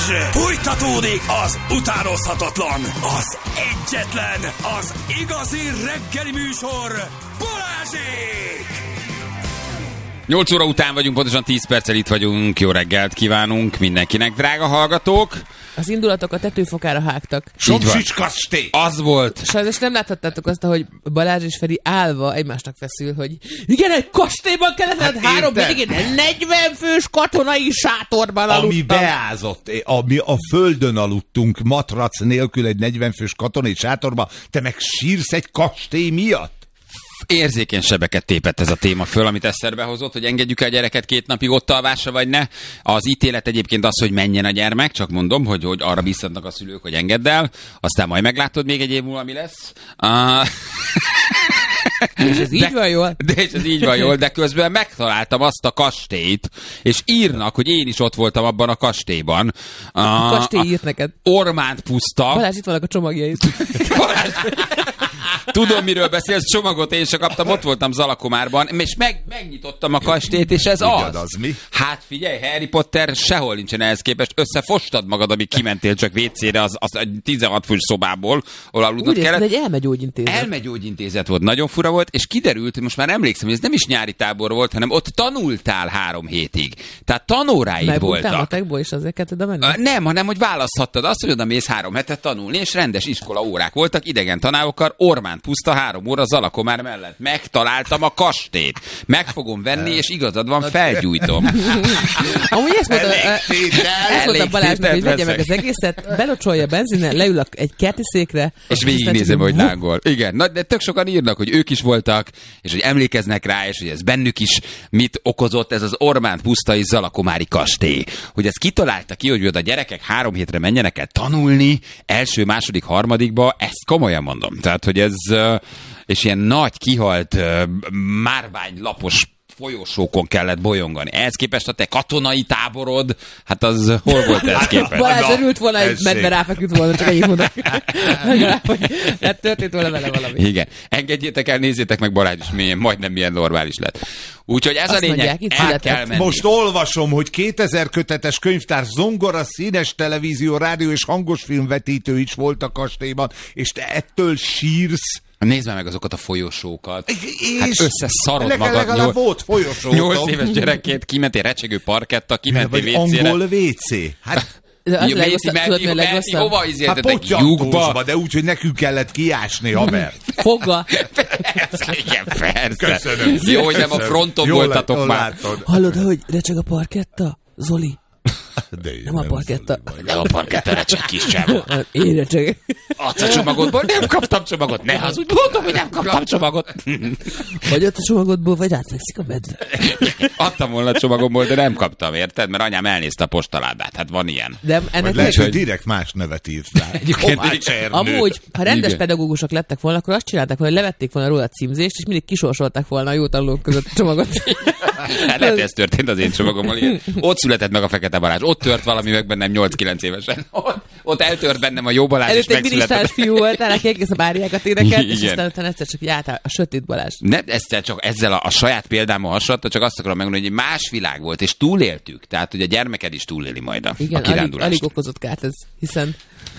Fújtatódik az utánozhatatlan, az egyetlen, az igazi reggeli műsor, Balázsék! 8 óra után vagyunk, pontosan 10 perccel itt vagyunk. Jó reggelt kívánunk mindenkinek, drága hallgatók! Az indulatok a tetőfokára hágtak. Somsics kastély! Az volt. Sajnos nem láthattátok azt, hogy Balázs és Feri állva egymásnak feszül, hogy igen, egy kastélyban kellett, hát 3 végén 40 fős katonai sátorban aludtam. Ami beázott, ami a földön aludtunk, matrac nélkül egy 40 fős katonai sátorban, te meg sírsz egy kastély miatt? Érzékeny sebeket tépett ez a téma föl, amit Eszterbe hozott, hogy engedjük el a gyereket 2 napig ott alvásra, vagy ne. Az ítélet egyébként az, hogy menjen a gyermek, csak mondom, hogy arra biztatnak a szülők, hogy engedd el, aztán majd meglátod még egy év múlva, mi lesz. És ez így van jól? És ez így van jól, de közben megtaláltam azt a kastélyt, és írnak, hogy én is ott voltam abban a kastélyban. A kastély írt neked. Ormánt puszta. Balázs, itt vannak a csomagjait. Balázs. Tudom, miről beszélsz, csomagot én sem kaptam, ott voltam Zalakomárban, és megnyitottam a kastélyt, és ez az. Mi? Hát figyelj, Harry Potter sehol nincsen ehhez képest, összefostad magad, amíg kimentél csak WC-re az 16 fős szobából, ahol aludnod kellett. Úgy egy elmegyógyintézet. Elmegyógyintézet volt, nagyon fura volt, és kiderült, hogy most már emlékszem, hogy ez nem is nyári tábor volt, hanem ott tanultál 3 hétig. Tehát tanóráid voltak. Matekból is azért kellett oda menni? Nem, hanem hogy választhattad azt, hogy oda mész 3 hetet tanulni, és rendes iskola órák voltak, idegen tanárokkal, Ormán puszta 3 óra Zalakomár mellett. Megtaláltam a kastélyt. Meg fogom venni, és igazad van, felgyújtom. Amúgy ezt mondta Balázsnak, hogy vegye meg az egészet, belocsolja benzinnel, leül egy kerti székre, és végignézem, hogy lángol. Igen, de tök sokan írnak, hogy ők is voltak, és hogy emlékeznek rá, és hogy ez bennük is mit okozott ez az Ormán pusztai Zalakomári kastély. Hogy ezt kitalálta ki, hogy oda a gyerekek 3 hétre menjenek el tanulni, első, második, harmadikba, ezt komolyan mondom. Tehát, hogy ez, és ilyen nagy, kihalt, márványlapos folyosókon kellett bolyongani. Ehhez képest a te katonai táborod, hát az hol volt ehhez képest? Balázs örült volna, hogy medve ráfeküdt volna, csak ennyit mondok. Hát történt volna vele valami. Igen. Engedjétek el, nézzétek meg, Balázs is milyen, majdnem milyen normális lett. Úgyhogy ez azt a lényeg, mondják, el kell menni. Most olvasom, hogy 2000 kötetes könyvtár, zongora, színes televízió, rádió és hangos filmvetítő is volt a kastélyban, és te ettől sírsz. Nézd meg azokat a folyosókat. Hát összeszarod magad. Legalább volt folyosó. 8 éves gyerekként kimentél recsegő parketta, kimentél WC-re. Angol WC. Hát... Hova izéltetek? Lyukba? De úgy, hogy nekünk kellett kiásni, haver. Fogga. Igen, persze. Köszönöm. Jó, hogy nem a fronton voltatok már. Hallod, hogy recseg a parketta? Zoli? Nem a parketta. Nem a parketta, recseg kis csávó. Én recseg. Adsz a csomagodból? Nem kaptam csomagot. Ne hazudj, mondom, hogy nem kaptam csomagot. Vagy ott a csomagodból, vagy átvekszik a medve. Adtam volna a csomagomból, de nem kaptam, érted? Mert anyám elnézte a postaládát. Hát van ilyen. De ennek lehet, hogy direkt más nevet írt rá. Amúgy, ha rendes pedagógusok lettek volna, akkor azt csinálták volna, hogy levették volna róla a címzést, és mindig kisorsolták volna a jó tanulók között a csomagot. Lehet, ez történt az én csomagommal. Ott született meg a Fekete Balázs. Ott tört valami meg bennem 8-9 évesen. Ott eltört bennem a jó Balázs, és megszületett. Előtt egy fiú volt, aki egész a báriákat énekelt, és aztán utána egyszer csak jártál a sötét Balázs. Nem, egyszer csak ezzel a saját példámmal hasonlítva, csak azt akarom megmondani, hogy más világ volt, és túléltük. Tehát, hogy a gyermeked is túléli majd a kirándulást. Alig okozott kárt ez, hiszen